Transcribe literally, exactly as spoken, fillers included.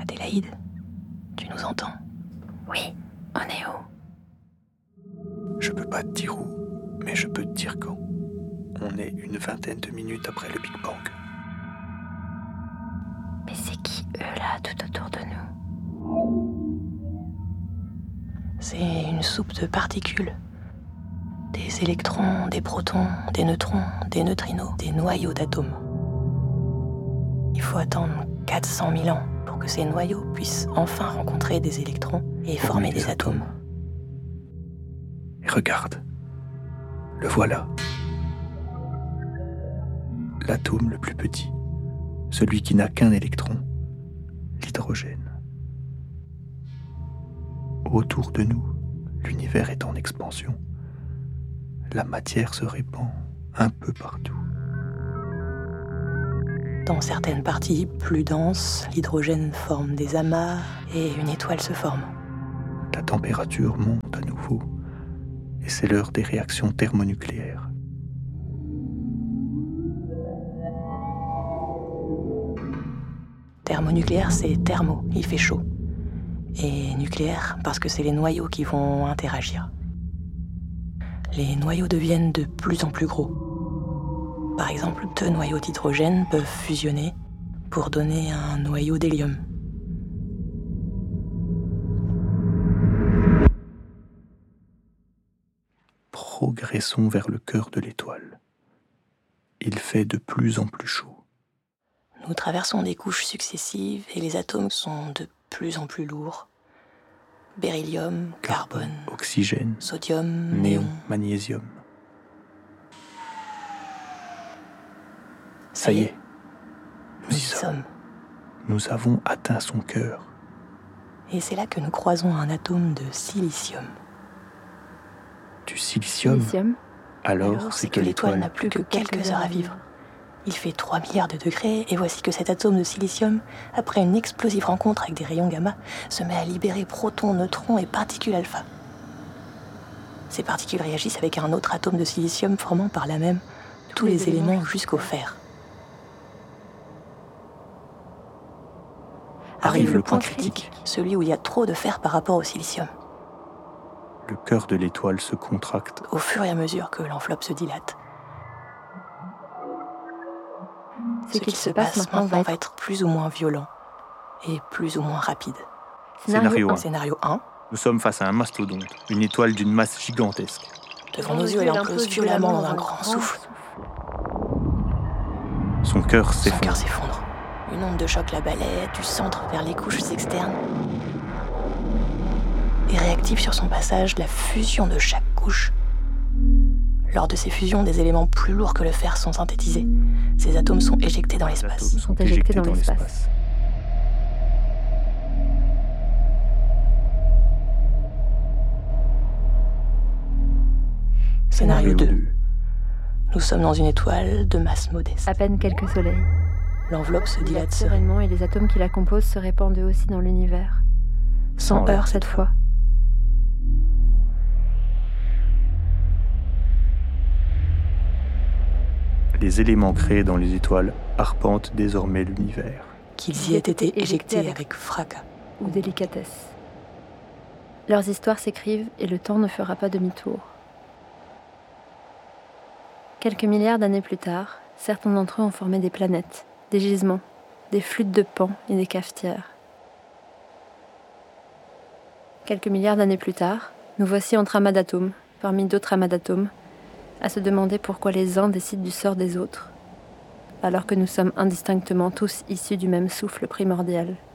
Adélaïde, tu nous entends? Oui, on est où? Je peux pas te dire où, mais je peux te dire quand. On est une vingtaine de minutes après le Big Bang. Mais c'est qui eux là, tout autour de nous? C'est une soupe de particules. Des électrons, des protons, des neutrons, des neutrinos, des noyaux d'atomes. Il faut attendre quatre cent mille ans pour que ces noyaux puissent enfin rencontrer des électrons et former des atomes. Et regarde, le voilà. L'atome le plus petit, celui qui n'a qu'un électron, l'hydrogène. Autour de nous, l'univers est en expansion. La matière se répand un peu partout. Dans certaines parties plus denses, l'hydrogène forme des amas et une étoile se forme. La température monte à nouveau et c'est l'heure des réactions thermonucléaires. Thermonucléaire, c'est thermo, il fait chaud. Et nucléaire, parce que c'est les noyaux qui vont interagir. Les noyaux deviennent de plus en plus gros. Par exemple, deux noyaux d'hydrogène peuvent fusionner pour donner un noyau d'hélium. Progressons vers le cœur de l'étoile. Il fait de plus en plus chaud. Nous traversons des couches successives et les atomes sont de plus en plus lourds. Beryllium, carbone, Carbone, oxygène, sodium, néon, néon. magnésium. Ça y est, nous y sommes. Nous avons atteint son cœur. Et c'est là que nous croisons un atome de silicium. Du silicium, Silicium. alors, Alors, c'est c'est que que l'étoile l'étoile n'a plus que quelques heures à vivre. Il fait trois milliards de degrés, et voici que cet atome de silicium, après une explosive rencontre avec des rayons gamma, se met à libérer protons, neutrons et particules alpha. Ces particules réagissent avec un autre atome de silicium, formant par là même tous les éléments jusqu'au fer. Arrive le point critique, celui où il y a trop de fer par rapport au silicium. Le cœur de l'étoile se contracte. Au fur et à mesure que l'enveloppe se dilate. Ce qu'il se passe maintenant va être plus ou moins violent et plus ou moins rapide. Scénario un. Scénario un. Nous sommes face à un mastodonte, une étoile d'une masse gigantesque. Devant nos yeux, elle implose violemment dans un grand souffle. Son cœur Son s'effondre. cœur s'effondre. Une onde de choc la balaie du centre vers les couches externes et réactive sur son passage la fusion de chaque couche. Lors de ces fusions, des éléments plus lourds que le fer sont synthétisés. Ces atomes sont éjectés dans Les l'espace. atomes sont éjectés dans l'espace. Scénario deux. Nous sommes dans une étoile de masse modeste. À peine quelques soleils. L'enveloppe se dilate sereinement et les atomes qui la composent se répandent eux aussi dans l'univers. Sans heurts cette fois. Les éléments créés dans les étoiles arpentent désormais l'univers. qu'ils y aient été éjectés avec fracas. Ou délicatesse. Leurs histoires s'écrivent et le temps ne fera pas demi-tour. Quelques milliards d'années plus tard, certains d'entre eux ont formé des planètes, des gisements, des flûtes de Pan et des cafetières. Quelques milliards d'années plus tard, nous voici entre amas d'atomes, parmi d'autres amas d'atomes, à se demander pourquoi les uns décident du sort des autres, alors que nous sommes indistinctement tous issus du même souffle primordial.